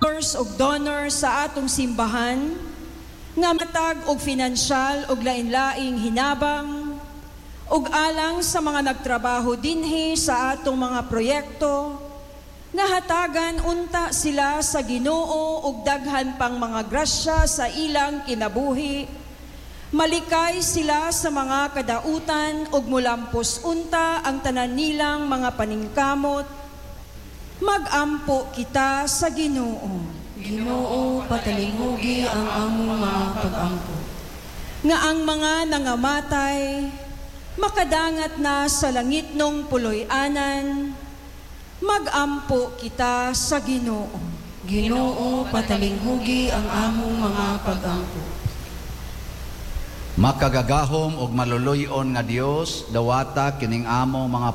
og donor sa atong simbahan nga matag og finansyal og lain-laing hinabang ug alang sa mga nagtrabaho dinhi sa atong mga proyekto nga hatagan unta sila sa Ginoo ug daghan pang mga grasya sa ilang kinabuhi. Malikay sila sa mga kadautan ug mulampos unta ang tanan nilang mga paningkamot. Mag-ampo kita sa Ginoo. Ginoo, patalinghugi ang among mga pag-ampo. Nga ang mga nangamatay makadangat na sa langit nung puloy-anan. Mag-ampo kita sa Ginoo. Ginoo, patalinghugi ang among mga pag-ampo. Makagagahom og maluluyon nga Dios dawata kining among mga